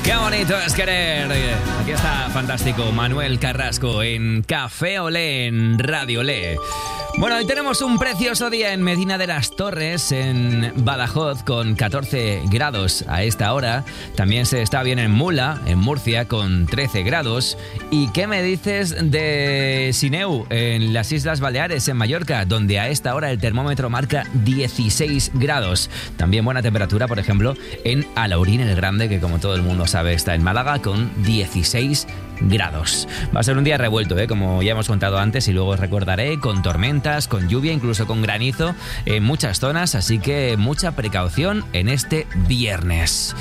Qué bonito es querer. Aquí está fantástico Manuel Carrasco en Café Olé en Radio Olé. Bueno, hoy tenemos un precioso día en Medina de las Torres, en Badajoz, con 14 grados a esta hora. También se está bien en Mula, en Murcia, con 13 grados. ¿Y qué me dices de Sineu, en las Islas Baleares, en Mallorca, donde a esta hora el termómetro marca 16 grados? También buena temperatura, por ejemplo, en Alaurín el Grande, que como todo el mundo sabe está en Málaga, con 16 grados. Va a ser un día revuelto, como ya hemos contado antes, y luego os recordaré, con tormentas, con lluvia, incluso con granizo en muchas zonas, así que mucha precaución en este viernes.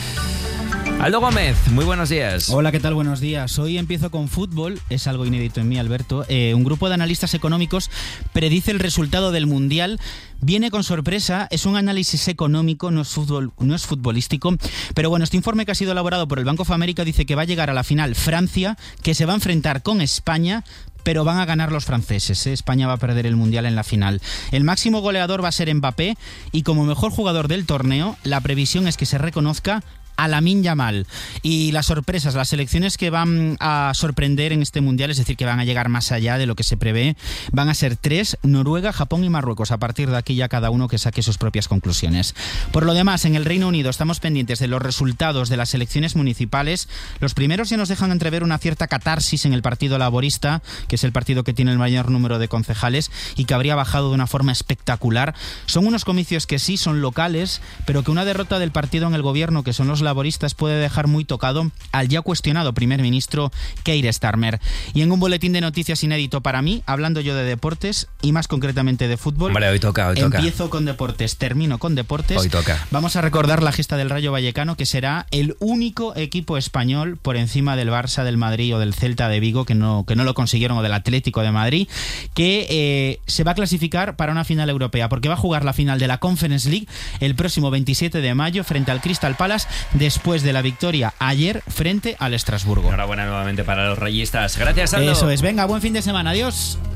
Aldo Gómez, muy buenos días. Hola, ¿qué tal? Buenos días. Hoy empiezo con fútbol, es algo inédito en mí, Alberto. Un grupo de analistas económicos predice el resultado del Mundial. Viene con sorpresa, es un análisis económico, no es futbolístico. Pero bueno, este informe que ha sido elaborado por el Bank of America dice que va a llegar a la final Francia, que se va a enfrentar con España, pero van a ganar los franceses. España va a perder el Mundial en la final. El máximo goleador va a ser Mbappé y como mejor jugador del torneo, la previsión es que se reconozca a Lamine Yamal. Y las sorpresas, las selecciones que van a sorprender en este Mundial, es decir, que van a llegar más allá de lo que se prevé, van a ser 3, Noruega, Japón y Marruecos. A partir de aquí ya cada uno que saque sus propias conclusiones. Por lo demás, en el Reino Unido estamos pendientes de los resultados de las elecciones municipales. Los primeros ya nos dejan entrever una cierta catarsis en el Partido Laborista, que es el partido que tiene el mayor número de concejales y que habría bajado de una forma espectacular. Son unos comicios que sí son locales, pero que una derrota del partido en el gobierno, que son los laboristas, puede dejar muy tocado al ya cuestionado primer ministro Keir Starmer. Y en un boletín de noticias inédito para mí, hablando yo de deportes y más concretamente de fútbol. Vale, hoy toca. Empiezo con deportes, termino con deportes. Hoy toca. Vamos a recordar la gesta del Rayo Vallecano, que será el único equipo español por encima del Barça, del Madrid o del Celta de Vigo, que no lo consiguieron, o del Atlético de Madrid, que se va a clasificar para una final europea, porque va a jugar la final de la Conference League el próximo 27 de mayo frente al Crystal Palace, después de la victoria ayer frente al Estrasburgo. Enhorabuena nuevamente para los rayistas. Gracias, Aldo. Eso es. Venga, buen fin de semana. Adiós.